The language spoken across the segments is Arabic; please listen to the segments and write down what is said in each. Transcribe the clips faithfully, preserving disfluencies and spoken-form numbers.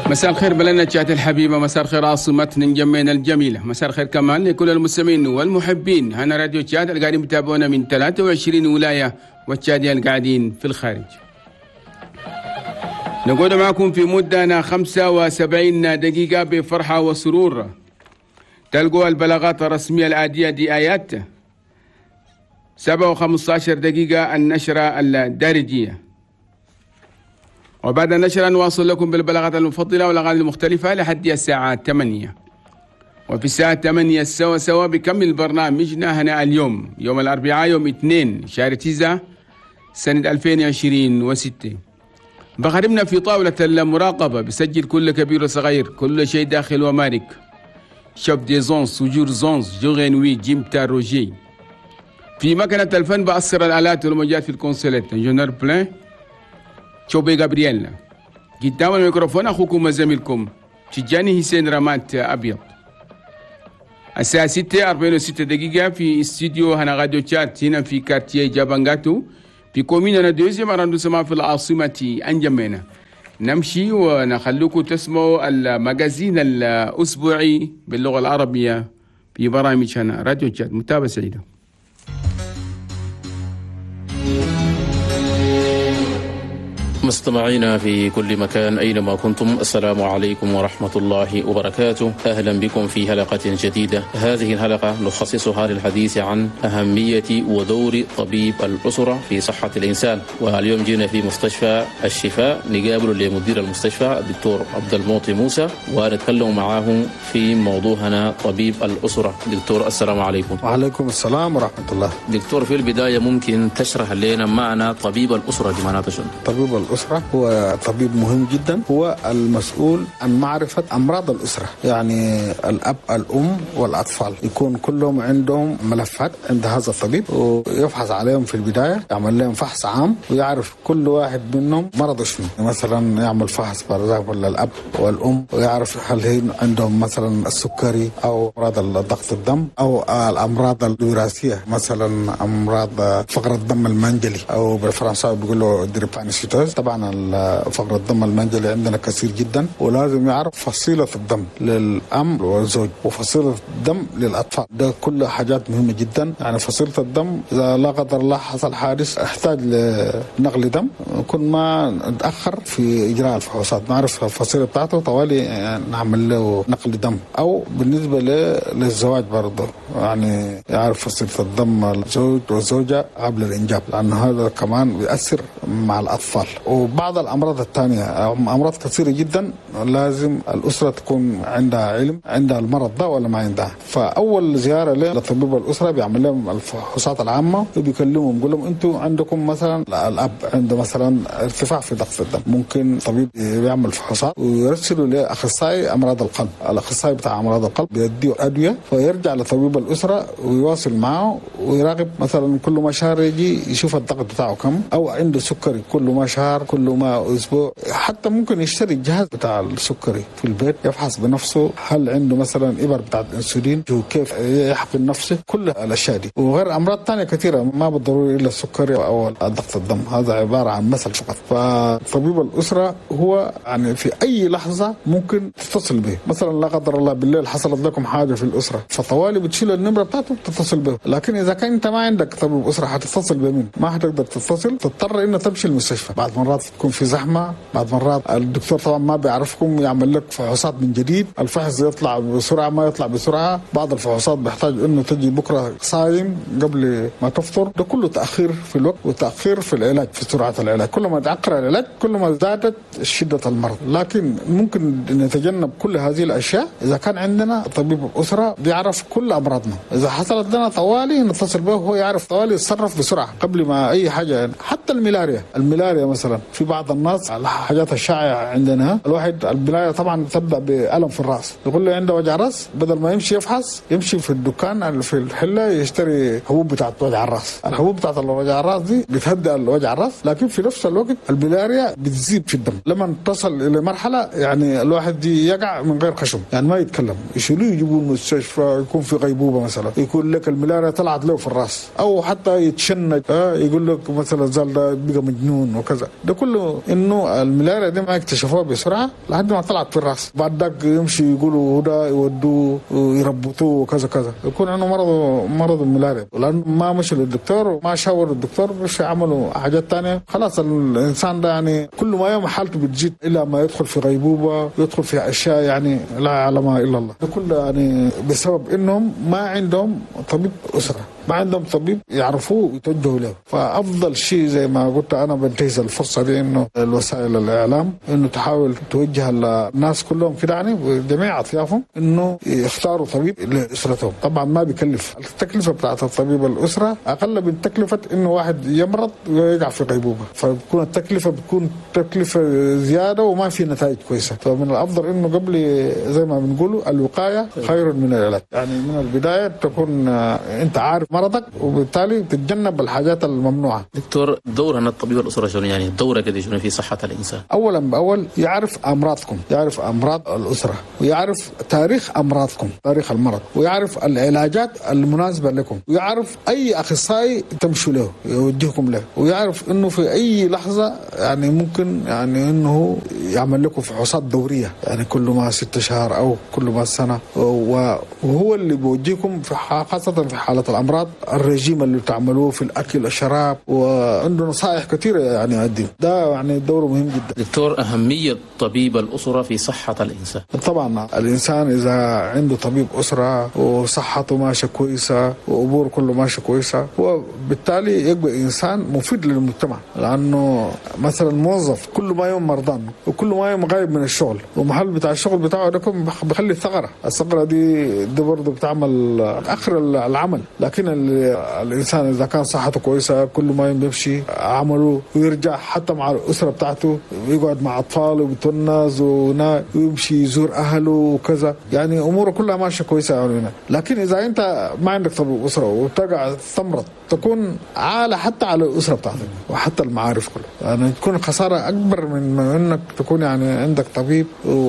مساء الخير بلدنا جهة الحبيبة، مساء الخير عاصمتنا نجمعنا الجميلة، مساء الخير كمان لكل المستمعين والمحبين. هنا راديو تشاد القاعدين يتابعونا من ثلاثة وعشرين ولاية والتشاديين القاعدين في الخارج. نقعد معكم في مدة خمسة وسبعين دقيقة بفرحة وسرور. تلقوا البلاغات الرسمية الآتية دي آيات سبعة وخمسة عشر دقيقة النشرة الدارجية، وبعد النشرة نواصل لكم بالبلاغات المفضلة والأغاني المختلفة لحد الساعة ثمانية. وفي الساعة ثمانية سوا سوا بكمل برنامجنا هنا اليوم يوم الأربعاء يوم اثنين شهر تسعة سنة ألفين وعشرين وستة. بخرمنا في طاولة المراقبة بسجل كل كبير وصغير، كل شيء داخل ومارك، شوف دي زونس سجور زونس جوغينوي جيمتا روجي. في مكنة الفن بأثر الآلات والموجات في الكونسولات جونر بلان شوبي جابرييل. قدام الميكروفون أخوكم وزميلكم تجاني حسين رمات أبيض. الساعة ستة أربعين وستة دقيقة في استديو هنا راديو تشات هنا في كارتيه جابانغاتو في كومينا دوزيام أراندوسما في العاصمة أنجمينا. نمشي ونخلوكم تسمعوا المجازين الأسبوعي باللغة العربية في برامج هنا راديو تشات. متابعة سعيدة. مستمعينا في كل مكان أينما كنتم، السلام عليكم ورحمة الله وبركاته. أهلا بكم في حلقة جديدة. هذه الحلقة نخصصها للحديث عن أهمية ودور طبيب الأسرة في صحة الإنسان. واليوم جينا في مستشفى الشفاء نقابل لمدير المستشفى الدكتور عبد المعطي موسى ونتكلم معاه في موضوعنا طبيب الأسرة. دكتور السلام عليكم. وعليكم السلام ورحمة الله. دكتور، في البداية ممكن تشرح لنا معنى طبيب الأسرة بمعنى شنو؟ طبيب الأسرة هو طبيب مهم جدا، هو المسؤول عن معرفة أمراض الأسرة، يعني الأب الأم والأطفال يكون كلهم عندهم ملفات عند هذا الطبيب، ويفحص عليهم في البداية، يعمل لهم فحص عام ويعرف كل واحد منهم مرضه شنو. مثلا يعمل فحص برزاق للأب والأم ويعرف هل هي عندهم مثلا السكري أو أمراض ضغط الدم أو الأمراض الوراثية، مثلا أمراض فقر الدم المنجلي أو بالفرنساوي بيقولوا دريبانيسيتوز. طبعا فقر الدم المنجلي عندنا كثير جدا، ولازم يعرف فصيلة الدم للأم والزوج وفصيلة الدم للأطفال. ده كل حاجات مهمة جدا. يعني فصيلة الدم إذا لا قدر الله حصل حادث احتاج لنقل دم، كل ما نتأخر في إجراء الفحوصات نعرف الفصيلة بتاعته طوالي نعمل له نقل دم. أو بالنسبة للزواج برضه يعني يعرف فصيلة الدم الزوج والزوجة قبل الإنجاب، لأن هذا كمان بيأثر مع الأطفال. وبعض الأمراض الثانية أمراض كثيرة جدا لازم الأسرة تكون عندها علم عندها المرض ده ولا ما عندها. فأول زيارة لطبيب الأسرة بيعمل لهم الفحوصات العامة وبيكلمهم يقول لهم أنتوا عندكم مثلا الأب عنده مثلا ارتفاع في ضغط الدم، ممكن طبيب يعمل فحوصات ويرسله لأخصائي أمراض القلب. الأخصائي بتاع أمراض القلب بيديه أدوية، فيرجع لطبيب الأسرة ويواصل معه ويراقب مثلا كل ما شهر يجي يشوف الضغط بتاعه كم، أو عنده سكري كل ما شهر كل ما أسبوع. حتى ممكن يشتري الجهاز بتاع السكري في البيت يفحص بنفسه هل عنده مثلا إبر بتاع الأنسولين وكيف يحقن نفسه، كل الأشياء دي. وغير أمراض تانية كثيرة ما بالضروري إلا السكري أو ضغط الدم، هذا عبارة عن مثل فقط. فطبيب الأسرة هو يعني في أي لحظة ممكن تتصل به، مثلا لا قدر الله بالليل حصلت لكم حاجة في الأسرة فطوالي بتشيل النمرة بتاعته تتصل به. لكن إذا كان أنت ما عندك طبيب أسرة حتتصل بمين؟ ما حتقدر تتصل، تضطر إنه تمشي المستشفى. بعد مرات تكون في زحمة، بعد مرات الدكتور طبعا ما بيعرفكم يعمل لك فحوصات من جديد، الفحص يطلع بسرعة ما يطلع بسرعة، بعض الفحوصات بيحتاج إنه تجي بكرة صايم قبل ما تفطر. ده كله تأخير في الوقت وتأخير في العلاج في سرعة العلاج. كل ما تأخر العلاج كل ما زادت شدة المرض. لكن ممكن نتجنب كل هذه الأشياء إذا كان عندنا طبيب أسرة بيعرف كل أمراضنا. إذا حصلت لنا طوالي نتصل به وهو يعرف طوالي يتصرف بسرعة قبل ما أي حاجة. حتى الملاريا الملاريا مثلا في بعض الناس الحاجات الشائعة عندنا، الواحد الملاريا طبعا تبدأ بألم في الرأس، يقول له عنده وجع رأس، بدل ما يمشي يفحص يمشي في الدكان في الحلة يشتري حبوب بتاعت وجع الرأس. الحبوب بتاعت الوجع الرأس دي بتهدئ الوجع الرأس، لكن في نفس الوقت الملاريا بتزيد في الدم. لما تصل إلى مرحلة يعني الواحد دي يقع من غير خشم، يعني ما يتكلم، يشيلوه يجيبوه المستشفى يكون في غيبوبة مثلا، يقول لك الملاريا طلعت له في الرأس، أو حتى يتشنج يقول لك مثلا زال ده بقى بقى مجنون وكذا. ده كله انه الملاريا دي ما اكتشفوها بسرعه لحد ما طلعت في الراس، بعد ذاك يمشي يقولوا ده يودوه ويربطوه وكذا كذا، يكون عنده مرض مرض الملاريا، لانه ما مشوا للدكتور وما شاور الدكتور، مش عملوا حاجات ثانيه. خلاص الانسان ده يعني كل ما يوم حالته بتزيد الى ما يدخل في غيبوبه، يدخل في اشياء يعني لا يعلمها الا الله. ده كله يعني بسبب انهم ما عندهم طبيب اسره، ما عندهم طبيب يعرفوه ويتوجهوا له. فافضل شيء زي ما قلت انا بنتهز الفرصه دي انه الوسائل الاعلام انه تحاول توجه الناس كلهم كده يعني بجميع اطيافهم انه يختاروا طبيب لاسرتهم. طبعا ما بيكلف، التكلفه بتاعت الطبيب الاسره اقل من تكلفه انه واحد يمرض ويقع في غيبوبه، فبتكون التكلفه بتكون تكلفه زياده وما في نتائج كويسه. فمن الافضل انه قبل زي ما بنقولوا الوقايه خير من العلاج، يعني من البدايه تكون انت عارف مرضك وبالتالي تتجنب الحاجات الممنوعه. دكتور، دورنا الطبيب الاسره شنو يعني؟ دوره قد شنو في صحه الانسان؟ اولا باول يعرف امراضكم، يعرف امراض الاسره، ويعرف تاريخ امراضكم، تاريخ المرض، ويعرف العلاجات المناسبه لكم، ويعرف اي اخصائي تمشوا له يوجهكم له، ويعرف انه في اي لحظه يعني ممكن يعني انه يعمل لكم فحوصات دوريه يعني كل ما ست شهور او كل ما سنه، وهو اللي بيوجهكم في خاصه في حاله الامراض، الرجيم اللي تعملوه في الاكل الشراب، وعنده نصائح كثيره يعني يقدم. ده يعني دوره مهم جدا. دكتور، اهميه طبيب الاسره في صحه الانسان؟ طبعا الانسان اذا عنده طبيب اسره وصحته ماشيه كويسه واموره كله ماشيه كويسه، وبالتالي يبقى انسان مفيد للمجتمع. لانه مثلا موظف كل ما يوم مرضان وكل ما يوم غايب من الشغل، ومحل بتاع الشغل بتاعه ده بخلي الثغره، الثغره دي دي برضه بتعمل اخر العمل. لكن الانسان اذا كان صحته كويسه كل ما يوم بيمشي عمله ويرجع حتى مع الاسره بتاعته، ويقعد مع اطفاله وبيتونس ويمشي يزور اهله وكذا، يعني اموره كلها ماشيه كويسه يعني. لكن اذا انت ما عندك طبيب اسره وتقع تمرض، تكون عالة حتى على الاسره بتاعتك وحتى المعارف كلها، يعني تكون خساره اكبر من انك تكون يعني عندك طبيب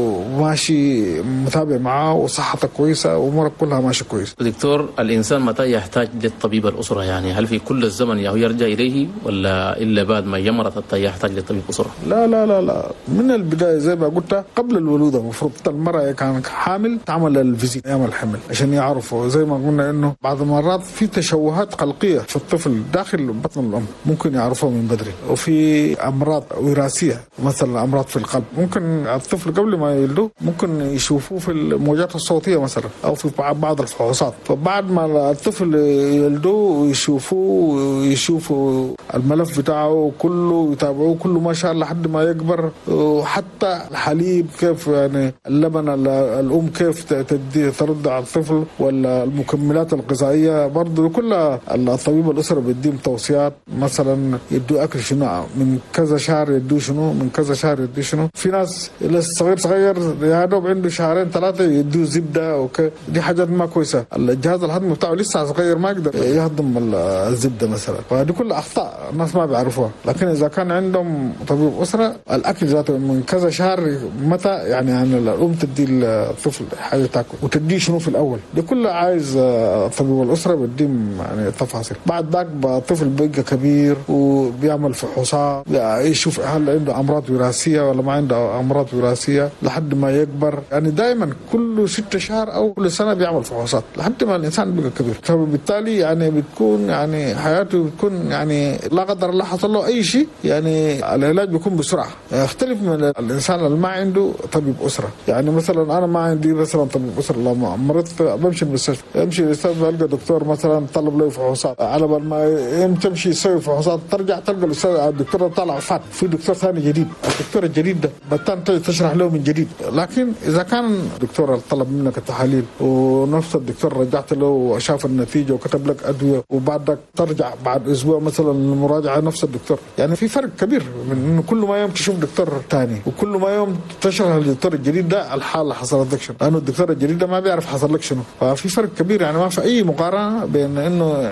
وماشي متابع معاه وصحتك كويسه وامورك كلها ماشيه كويس. دكتور، الانسان متى يحتاج للطبيب الاسره؟ يعني هل في كل الزمن يرجع اليه ولا الا بعد ما يمرض حتى يحتاج لطبيب اسره؟ لا لا لا لا، من البدايه زي ما قلت قبل الولاده المفروض المراه كانت حامل تعمل الفيزيت ايام الحمل عشان يعرفوا، زي ما قلنا انه بعض المرات في تشوهات خلقيه في الطفل داخل بطن الام ممكن يعرفوها من بدري، وفي امراض وراثيه مثلا امراض في القلب ممكن الطفل قبل ما يولدوه ممكن يشوفوه في الموجات الصوتيه مثلا او في بعض الفحوصات. فبعد ما الطفل يولدوه ويشوفوه ويشوفوا الملف بتاعه كله يتابعوه كله ما شاء الله لحد ما يكبر، وحتى الحليب كيف يعني اللبن الام كيف تدي ترد على الطفل، ولا المكملات الغذائيه برضه كلها الطبيب الاسره بيديهم توصيات، مثلا يدوا اكل شنو من كذا شهر يدوا شنو من كذا شهر يدوا شنو. في ناس صغير صغير يا دوب عنده شهرين ثلاثه يدوا زبده وك... دي حاجات ما كويسه، الجهاز الهضمي بتاعه لسه صغير ما يقدر يهضم الزبده مثلا، فدي كلها اخطاء الناس ما بيعرفوها. لكن اذا كان عندهم طبيب اسره الاكل ذاته من كذا شهر متى يعني يعني الام تدي الطفل حاجه تاكل وتدي شنو في الاول، دي كلها عايز طبيب الاسره بيديم يعني تفاصيل. بعد ذاك الطفل بيبقى كبير وبيعمل فحوصات يشوف هل عنده امراض وراثيه ولا ما عنده امراض وراثيه لحد ما يكبر، يعني دائما كل ستة شهر او كل سنه بيعمل فحوصات لحد ما الانسان بيبقى كبير. فبالتالي يعني بتكون يعني حياته بتكون يعني لا قدر الله حصل له اي شيء يعني العلاج بيكون بسرعه، يختلف من الانسان اللي ما عنده طبيب اسره. يعني مثلا انا ما عندي مثلا طبيب اسره، لما مرضت بمشي المستشفى امشي الاستاذ بلقى دكتور مثلا طلب له فحوصات، على بال ما تمشي يسوي فحوصات ترجع تلقى الاستاذ الدكتور طلع فات في دكتور ثاني جديد، الدكتور الجديد ده بتان تشرح له من جديد. لكن اذا كان الدكتور طلب منك التحاليل ونفس الدكتور رجعت له وشاف النتيجه وكتب لك ادويه وبعدك ترجع بعد اسبوع مثلا المراجعه نفس الدكتور، يعني في فرق كبير من انه كل ما يوم تشوف دكتور ثاني وكل ما يوم تشرح للدكتور الجديد ده الحاله حصلت لك شنو، لانه الدكتور الجديد ده ما بيعرف حصل لك شنو. ففي فرق كبير يعني ما في اي مقارنه بين انه يكون عندك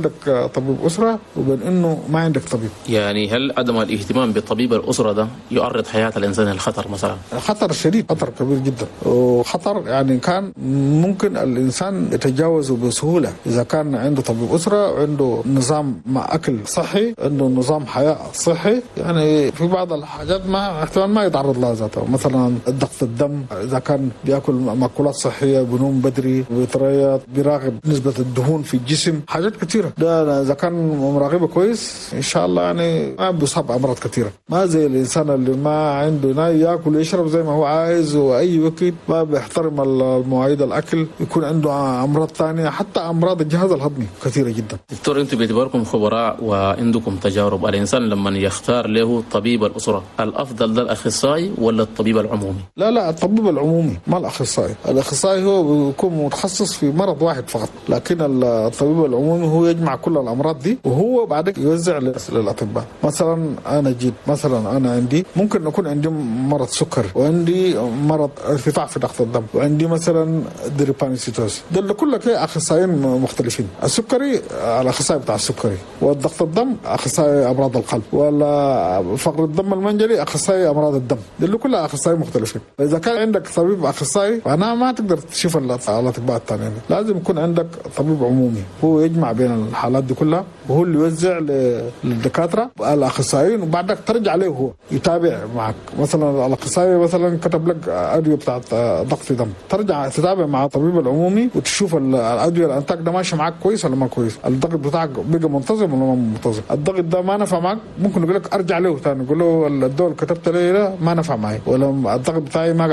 عندك طبيب أسرة وبين إنه ما عندك طبيب. يعني هل عدم الاهتمام بطبيب الأسرة ده يعرض حياة الإنسان للخطر مثلا؟ خطر شديد، خطر كبير جدا، وخطر يعني كان ممكن الإنسان يتجاوزه بسهولة إذا كان عنده طبيب أسرة وعنده نظام مع أكل صحي، عنده نظام حياة صحي. يعني في بعض الحاجات ما احتمال ما يتعرض لها ذاته، مثلا ضغط الدم إذا كان بياكل مأكولات صحية، بنوم بدري، بيتريض، بيراقب نسبة الدهون في الجسم، حاجات كثيرة. ده إذا كان مراقبه كويس إن شاء الله يعني ما بيصاب أمراض كثيرة. ما زي الإنسان اللي ما عنده ناي ياكل ويشرب زي ما هو عايز وأي وقت، ما بيحترم المواعيد الأكل، يكون عنده أمراض ثانية، حتى أمراض الجهاز الهضمي كثيرة جدا. دكتور، أنتم باعتباركم خبراء وعندكم تجارب، الإنسان لما يختار له طبيب الأسرة الأفضل ده الأخصائي ولا الطبيب العمومي؟ لا لا الطبيب العمومي ما الأخصائي. الأخصائي هو بيكون متخصص في مرض واحد فقط، لكن الطبيب العمومي هو يجمع كل الأمراض دي وهو بعدك يوزع للأطباء. مثلا أنا جيت مثلا أنا عندي ممكن أكون عندي مرض سكر، وعندي مرض ارتفاع في ضغط الدم، وعندي مثلا دريبانيسيتوس، دول كلها كده أخصائيين مختلفين. السكري الأخصائي بتاع السكري، والضغط الدم أخصائي أمراض القلب، ولا فقر الدم المنجلي أخصائي أمراض الدم، دول كلها أخصائيين مختلفين. فإذا كان عندك طبيب أخصائي فأنا ما تقدر تشوف الأطباء الثانيين، لازم يكون عندك طبيب عمومي هو يجمع بين الحالات دي كلها، وهو اللي يوزع للدكاترة الأخصائيين، وبعدك ترجع عليه هو يتابع معك. مثلا الأخصائي مثلا كتب لك أدوية بتاعت ضغط دم، ترجع تتابع مع الطبيب العمومي وتشوف الأدوية الأنتاج ده ماشي معك كويس ولا ما كويس، الضغط بتاعك بقى منتظم ولا ما منتظم. الضغط ده ما نفع معك ممكن يقول لك أرجع له ثاني، يقول له الدواء اللي كتبت لي ده ما نفع معي، ولا الضغط بتاعي ما